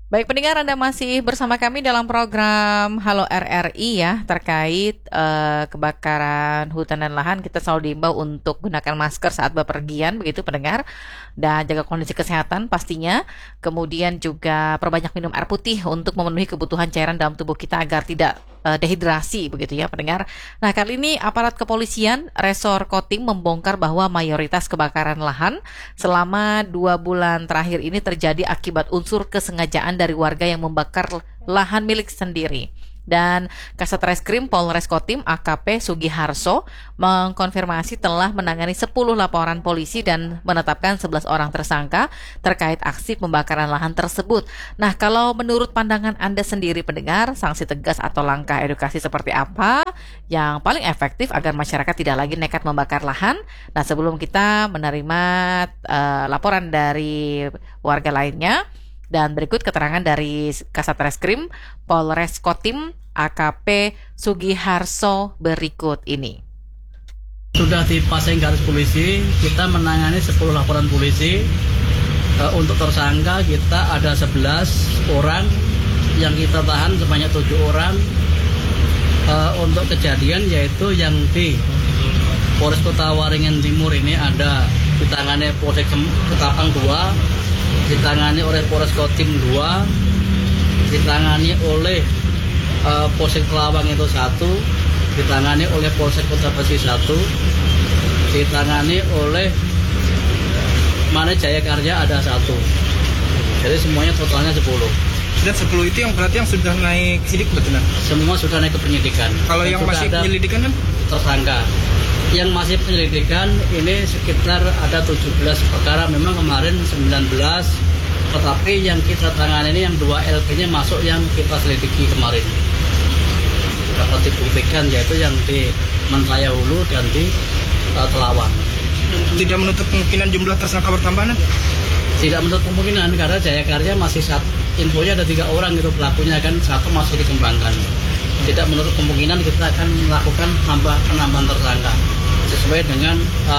Baik pendengar, Anda masih bersama kami dalam program Halo RRI ya, terkait kebakaran hutan dan lahan. Kita selalu diimbau untuk gunakan masker saat bepergian, begitu pendengar, dan jaga kondisi kesehatan pastinya. Kemudian juga perbanyak minum air putih untuk memenuhi kebutuhan cairan dalam tubuh kita agar tidak dehidrasi, begitu ya pendengar. Nah, kali ini aparat kepolisian Resor Kotim membongkar bahwa mayoritas kebakaran lahan selama 2 bulan terakhir ini terjadi akibat unsur kesengajaan dari warga yang membakar lahan milik sendiri. Dan Kasat Reskrim Polres Kotim AKP Sugiharso mengkonfirmasi telah menangani 10 laporan polisi dan menetapkan 11 orang tersangka terkait aksi pembakaran lahan tersebut. Nah, kalau menurut pandangan Anda sendiri pendengar, sanksi tegas atau langkah edukasi seperti apa yang paling efektif agar masyarakat tidak lagi nekat membakar lahan? Nah, sebelum kita menerima laporan dari warga lainnya, dan berikut keterangan dari Kasat Reskrim Polres Kotim AKP Sugiharso berikut ini. Sudah dipasang garis polisi, kita menangani 10 laporan polisi. Untuk tersangka kita ada 11 orang yang kita tahan sebanyak 7 orang. Untuk kejadian yaitu yang di Polres Kota Waringin Timur ini ada ditangani Polsek Ketapang 2, ditangani oleh Polres Kotim 2, ditangani oleh Polsek Kelawang itu 1, ditangani oleh Polsek Kota Besi 1, ditangani oleh Mane Jaya Karya ada 1. Jadi semuanya totalnya 10. Dan 10 itu yang berarti yang sudah naik sidik betul? Semua sudah naik ke penyidikan. Kalau yang masih penyelidikan kan? Tersangka. Yang masih penyelidikan ini sekitar ada 17 perkara, memang kemarin 19, tetapi yang kita tangani ini yang 2 LP-nya masuk yang kita selidiki kemarin. Dapat dibuktikan yaitu yang di Mentaya Hulu dan di Telawang. Tidak menutup kemungkinan jumlah tersangka bertambah? Tidak menutup kemungkinan karena Jaya Karya masih infonya ada 3 orang gitu pelakunya, kan 1 masih dikembangkan. Tidak menutup kemungkinan kita akan melakukan penambahan tersangka sesuai dengan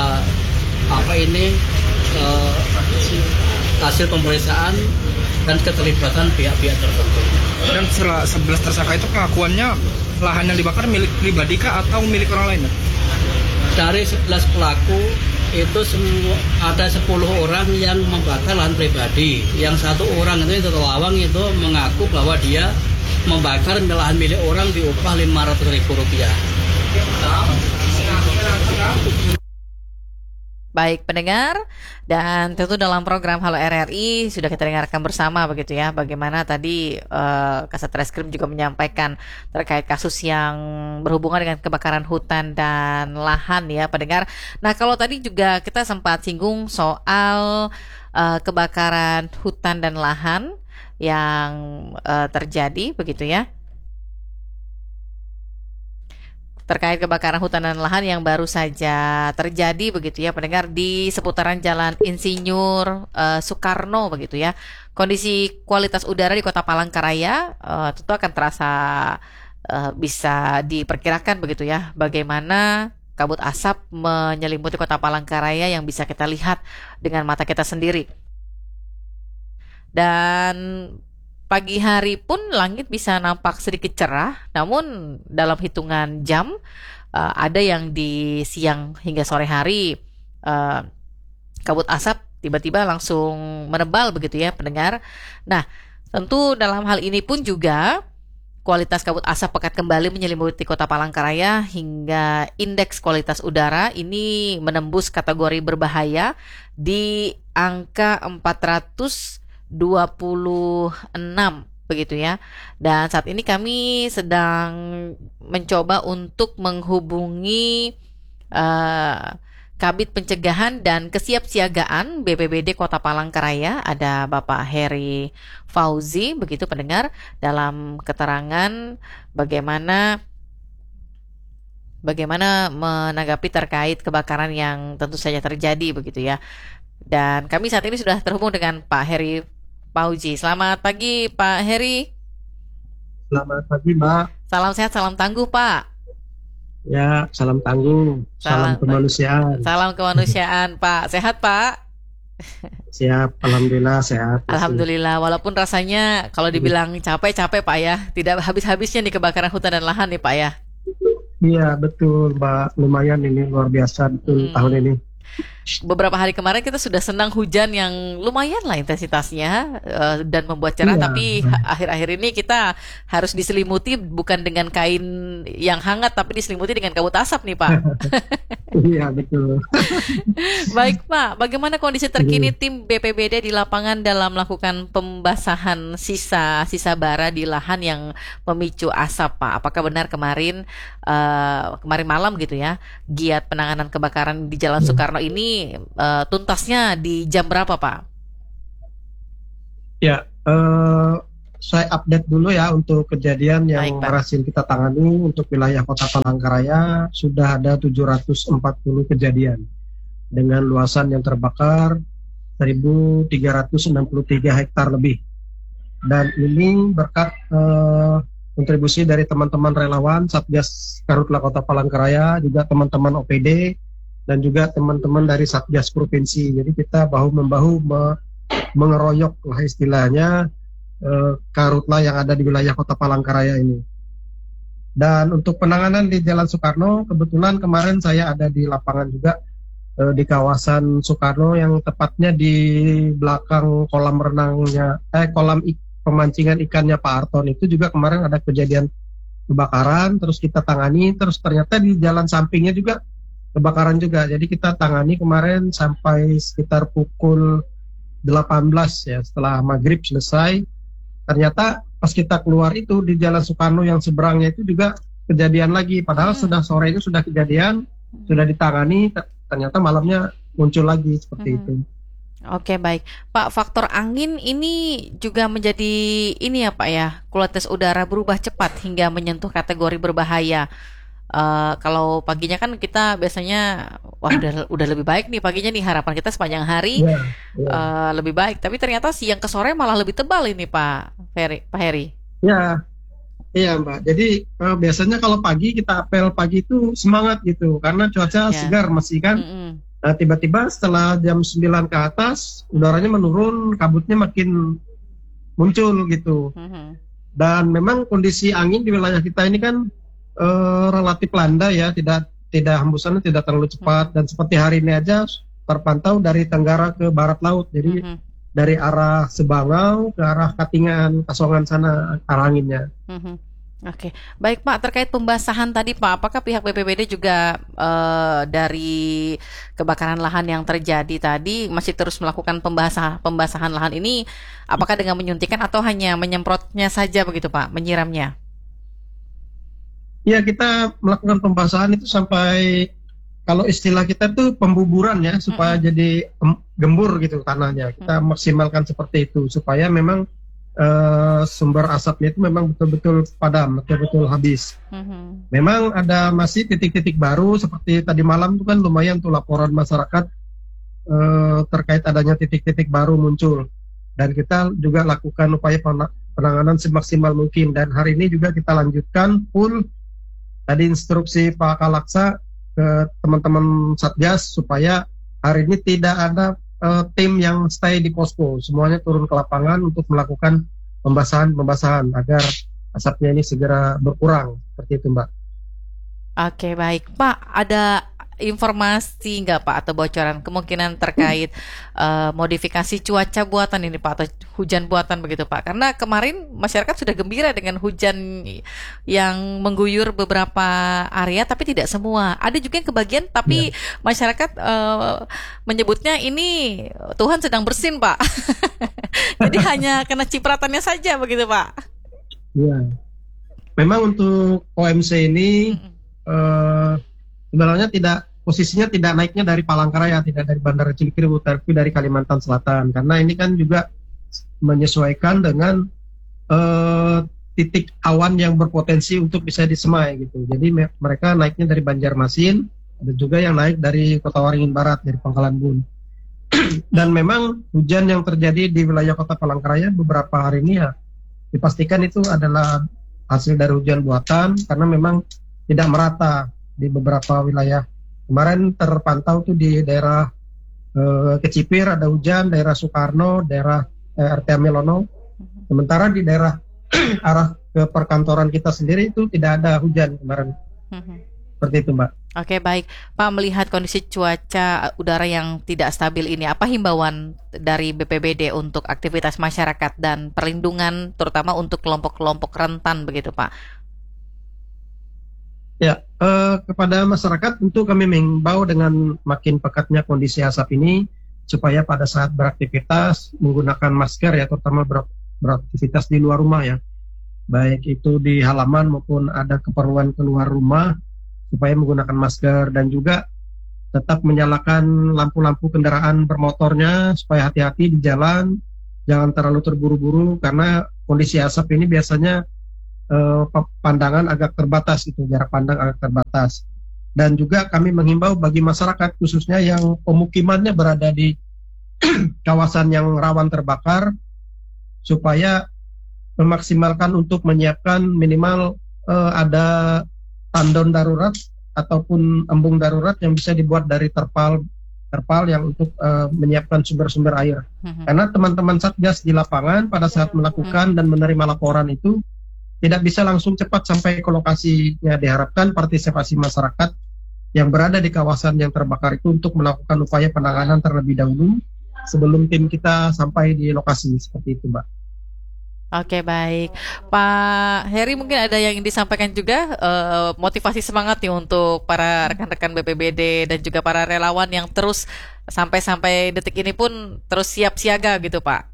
hasil pemeriksaan dan keterlibatan pihak-pihak tertentu. Dan 11 tersangka itu pengakuannya lahan yang dibakar milik pribadi kah atau milik orang lain? Dari 11 pelaku itu semua ada 10 orang yang membakar lahan pribadi. Yang 1 orang itu Telawang itu mengaku bahwa dia membakar lahan milik orang diupah Rp500.000. Baik pendengar, dan tentu dalam program Halo RRI sudah kita dengarkan bersama begitu ya, bagaimana tadi Kasat Reskrim juga menyampaikan terkait kasus yang berhubungan dengan kebakaran hutan dan lahan ya pendengar. Nah, kalau tadi juga kita sempat singgung soal kebakaran hutan dan lahan yang terjadi begitu ya, terkait kebakaran hutan dan lahan yang baru saja terjadi begitu ya pendengar di seputaran Jalan Insinyur Soekarno begitu ya. Kondisi kualitas udara di Kota Palangkaraya tentu akan terasa bisa diperkirakan begitu ya, bagaimana kabut asap menyelimuti Kota Palangkaraya yang bisa kita lihat dengan mata kita sendiri. Dan pagi hari pun langit bisa nampak sedikit cerah, namun dalam hitungan jam ada yang di siang hingga sore hari kabut asap tiba-tiba langsung menebal begitu ya pendengar. Nah, tentu dalam hal ini pun juga kualitas kabut asap pekat kembali menyelimuti Kota Palangkaraya hingga indeks kualitas udara ini menembus kategori berbahaya di angka 426 begitu ya. Dan saat ini kami sedang mencoba untuk menghubungi Kabid Pencegahan dan Kesiapsiagaan BPBD Kota Palangkaraya, ada Bapak Heri Fauzi begitu pendengar, dalam keterangan bagaimana menanggapi terkait kebakaran yang tentu saja terjadi begitu ya. Dan kami saat ini sudah terhubung dengan Pak Heri Fauzi. Selamat pagi Pak Heri. Selamat pagi Mbak. Salam sehat, salam tangguh Pak. Ya, salam tangguh, salam kemanusiaan. Salam kemanusiaan Pak. Sehat Pak? Siap, alhamdulillah sehat. Alhamdulillah, walaupun rasanya kalau dibilang capek-capek Pak ya, tidak habis-habisnya nih kebakaran hutan dan lahan nih Pak ya. Iya betul Mbak, lumayan ini luar biasa betul tahun Hmm. ini. Beberapa hari kemarin kita sudah senang hujan yang lumayan lah intensitasnya dan membuat cerah, Iya, tapi akhir-akhir ini kita harus diselimuti bukan dengan kain yang hangat tapi diselimuti dengan kabut asap nih Pak. iya betul. Baik Pak, bagaimana kondisi terkini Jadi, tim BPBD di lapangan dalam melakukan pembasahan sisa-sisa bara di lahan yang memicu asap Pak? Apakah benar kemarin malam gitu ya, giat penanganan kebakaran di Jalan Soekarno ini tuntasnya di jam berapa Pak? ya saya update dulu ya untuk kejadian Baik yang Pak. berhasil kita tangani untuk wilayah Kota Palangkaraya sudah ada 740 kejadian dengan luasan yang terbakar 1.363 hektar lebih. Dan ini berkat kontribusi dari teman-teman relawan Satgas Karhutla Kota Palangkaraya, juga teman-teman OPD, dan juga teman-teman dari Satgas Provinsi. Jadi kita bahu-membahu mengeroyok lah istilahnya Karhutla yang ada di wilayah Kota Palangkaraya ini. Dan untuk penanganan di Jalan Soekarno, kebetulan kemarin saya ada di lapangan juga di kawasan Soekarno yang tepatnya di belakang kolam renangnya, pemancingan ikannya Pak Arton itu juga kemarin ada kejadian kebakaran, terus kita tangani, terus ternyata di jalan sampingnya juga kebakaran juga. Jadi kita tangani kemarin sampai sekitar pukul 18 ya, setelah maghrib selesai. Ternyata pas kita keluar itu di Jalan Soekarno yang seberangnya itu juga kejadian lagi. Padahal sudah sore itu sudah kejadian, sudah ditangani, ternyata malamnya muncul lagi seperti itu. Oke, baik. Pak, faktor angin ini juga menjadi ini ya Pak ya, kualitas udara berubah cepat hingga menyentuh kategori berbahaya. Kalau paginya kan kita biasanya wah udah lebih baik nih paginya nih, harapan kita sepanjang hari Ya, ya. lebih baik. Tapi ternyata siang ke sore malah lebih tebal ini Pak Heri. Ya, iya Mbak. Jadi biasanya kalau pagi kita apel pagi itu semangat gitu, karena cuaca Ya. segar masih kan. Mm-mm. Nah, tiba-tiba setelah jam 9 ke atas, udaranya menurun, kabutnya makin muncul gitu. Mhm. Dan memang kondisi angin di wilayah kita ini kan relatif landai ya, tidak hembusannya tidak terlalu cepat. Dan seperti hari ini aja terpantau dari tenggara ke barat laut. Jadi Mhm. dari arah Sebangau ke arah Katingan, Kasongan sana arah anginnya. Mhm. Oke, baik Pak, terkait pembasahan tadi Pak, apakah pihak BPBD juga dari kebakaran lahan yang terjadi tadi masih terus melakukan pembasahan lahan ini, apakah dengan menyuntikkan atau hanya menyemprotnya saja begitu Pak, menyiramnya? Ya, kita melakukan pembasahan itu sampai, kalau istilah kita tuh pembuburan ya, supaya jadi gembur gitu tanahnya. Kita maksimalkan seperti itu supaya memang sumber asapnya itu memang betul-betul padam, betul-betul habis. Mhm. Memang ada masih titik-titik baru seperti tadi malam itu kan lumayan tuh laporan masyarakat terkait adanya titik-titik baru muncul. Dan kita juga lakukan upaya penanganan semaksimal mungkin. Dan hari ini juga kita lanjutkan full tadi instruksi Pak Kalaksa ke teman-teman Satgas supaya hari ini tidak ada tim yang stay di posko, semuanya turun ke lapangan untuk melakukan pembasahan agar asapnya ini segera berkurang, seperti itu Mbak. Oke, baik Pak, ada informasi nggak Pak atau bocoran kemungkinan terkait modifikasi cuaca buatan ini Pak atau hujan buatan begitu Pak? Karena kemarin masyarakat sudah gembira dengan hujan yang mengguyur beberapa area tapi tidak semua. Ada juga yang kebagian tapi masyarakat menyebutnya ini Tuhan sedang bersin Pak. Jadi hanya kena cipratannya saja begitu Pak. Iya. Memang untuk OMC ini sebenarnya posisinya tidak naiknya dari Palangkaraya, tidak dari Bandara Cilikriwut, tapi dari Kalimantan Selatan. Karena ini kan juga menyesuaikan dengan titik awan yang berpotensi untuk bisa disemai gitu. Jadi mereka naiknya dari Banjarmasin, ada juga yang naik dari Kota Waringin Barat, dari Pangkalan Bun. Dan memang hujan yang terjadi di wilayah Kota Palangkaraya beberapa hari ini ya dipastikan itu adalah hasil dari hujan buatan karena memang tidak merata di beberapa wilayah. Kemarin terpantau tuh di daerah Kecipir ada hujan, daerah Soekarno, daerah RT Melono. Sementara di daerah arah ke perkantoran kita sendiri itu tidak ada hujan kemarin. Seperti itu, Mbak. Oke, baik. Pak, melihat kondisi cuaca udara yang tidak stabil ini, apa himbauan dari BPBD untuk aktivitas masyarakat dan perlindungan terutama untuk kelompok-kelompok rentan begitu, Pak? Ya, kepada masyarakat tentu kami mengimbau dengan makin pekatnya kondisi asap ini supaya pada saat beraktivitas menggunakan masker ya, terutama beraktivitas di luar rumah ya, baik itu di halaman maupun ada keperluan keluar rumah, supaya menggunakan masker dan juga tetap menyalakan lampu-lampu kendaraan bermotornya supaya hati-hati di jalan, jangan terlalu terburu-buru karena kondisi asap ini biasanya pandangan agak terbatas, itu jarak pandang agak terbatas. Dan juga kami menghimbau bagi masyarakat khususnya yang pemukimannya berada di kawasan yang rawan terbakar supaya memaksimalkan untuk menyiapkan minimal ada tandon darurat ataupun embung darurat yang bisa dibuat dari terpal yang untuk menyiapkan sumber-sumber air. Karena teman-teman Satgas di lapangan pada saat melakukan dan menerima laporan itu tidak bisa langsung cepat sampai ke lokasinya. Diharapkan partisipasi masyarakat yang berada di kawasan yang terbakar itu untuk melakukan upaya penanganan terlebih dahulu sebelum tim kita sampai di lokasi, seperti itu, Mbak. Oke, baik. Pak Heri, mungkin ada yang ingin disampaikan juga, motivasi semangat nih untuk para rekan-rekan BPBD dan juga para relawan yang terus sampai detik ini pun terus siap siaga gitu, Pak.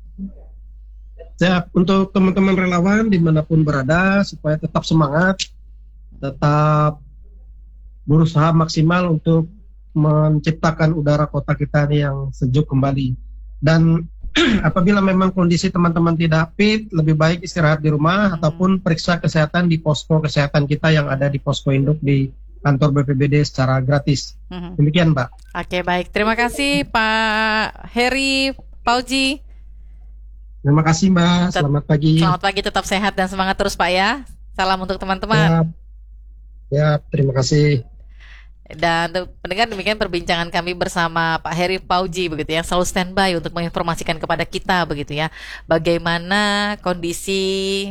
Siap, untuk teman-teman relawan dimanapun berada supaya tetap semangat, tetap berusaha maksimal untuk menciptakan udara kota kita ini yang sejuk kembali. Dan apabila memang kondisi teman-teman tidak fit, lebih baik istirahat di rumah ataupun periksa kesehatan di posko kesehatan kita yang ada di posko induk di kantor BPBD secara gratis. Demikian, Mbak. Oke, baik. Terima kasih Pak Heri Pauji. Terima kasih, Mbak. Selamat pagi. Selamat pagi, tetap sehat dan semangat terus, Pak ya. Salam untuk teman-teman. Ya, terima kasih. Dan pendengar, demikian perbincangan kami bersama Pak Heri Pauji begitu ya, selalu standby untuk menginformasikan kepada kita begitu ya, bagaimana kondisi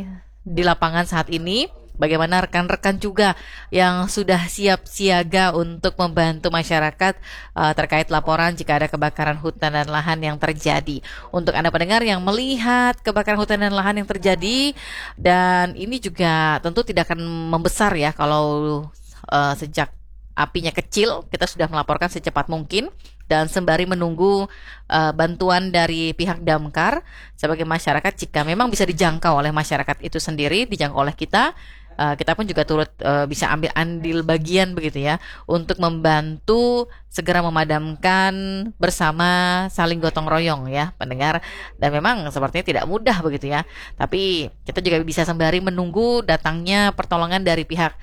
di lapangan saat ini, bagaimana rekan-rekan juga yang sudah siap siaga untuk membantu masyarakat terkait laporan jika ada kebakaran hutan dan lahan yang terjadi. Untuk Anda pendengar yang melihat kebakaran hutan dan lahan yang terjadi, dan ini juga tentu tidak akan membesar ya kalau sejak apinya kecil, kita sudah melaporkan secepat mungkin dan sembari menunggu bantuan dari pihak damkar sebagai masyarakat. Jika memang bisa dijangkau oleh masyarakat itu sendiri, dijangkau oleh kita pun juga turut bisa ambil andil bagian begitu ya, untuk membantu segera memadamkan bersama, saling gotong royong ya pendengar. Dan memang sepertinya tidak mudah begitu ya, tapi kita juga bisa sembari menunggu datangnya pertolongan dari pihak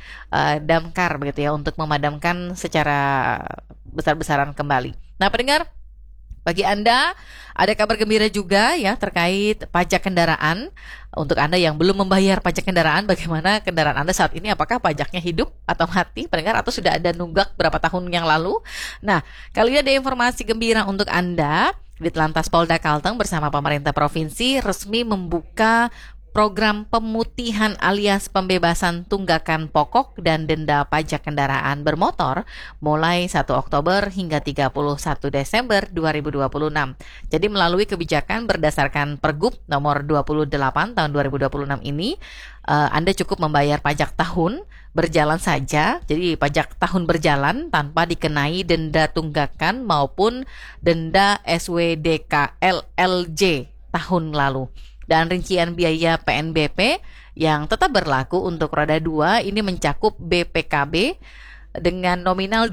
damkar begitu ya, untuk memadamkan secara besar-besaran kembali. Nah pendengar, bagi Anda ada kabar gembira juga ya terkait pajak kendaraan. Untuk Anda yang belum membayar pajak kendaraan, bagaimana kendaraan Anda saat ini? Apakah pajaknya hidup atau mati, pendengar, atau sudah ada nunggak berapa tahun yang lalu? Nah, kali ini ada informasi gembira untuk Anda. Ditlantas Polda Kalteng bersama pemerintah provinsi resmi membuka program pemutihan alias pembebasan tunggakan pokok dan denda pajak kendaraan bermotor mulai 1 Oktober hingga 31 Desember 2026. Jadi melalui kebijakan berdasarkan Pergub nomor 28 tahun 2026 ini, Anda cukup membayar pajak tahun berjalan saja. Jadi pajak tahun berjalan tanpa dikenai denda tunggakan maupun denda SWDK LLJ tahun lalu. Dan rincian biaya PNBP yang tetap berlaku untuk roda 2 ini mencakup BPKB dengan nominal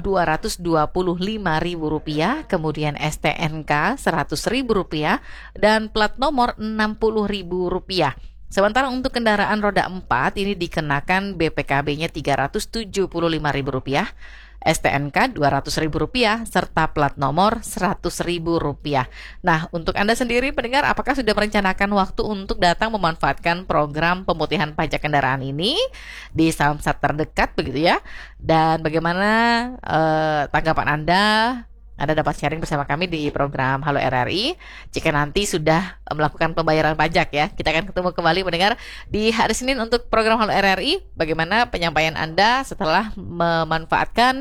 Rp225.000, kemudian STNK Rp100.000 dan plat nomor Rp60.000. Sementara untuk kendaraan roda 4 ini dikenakan BPKB-nya Rp375.000, STNK Rp200.000 serta plat nomor Rp100.000. Nah, untuk Anda sendiri pendengar, apakah sudah merencanakan waktu untuk datang memanfaatkan program pemutihan pajak kendaraan ini di Samsat terdekat begitu ya? Dan bagaimana tanggapan Anda Anda dapat sharing bersama kami di program Halo RRI. Jika nanti sudah melakukan pembayaran pajak ya, kita akan ketemu kembali mendengar di hari Senin untuk program Halo RRI. Bagaimana penyampaian Anda setelah memanfaatkan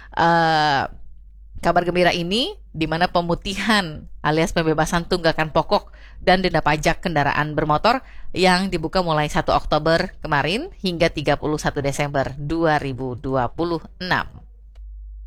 kabar gembira ini, di mana pemutihan alias pembebasan tunggakan pokok dan denda pajak kendaraan bermotor yang dibuka mulai 1 Oktober kemarin hingga 31 Desember 2026.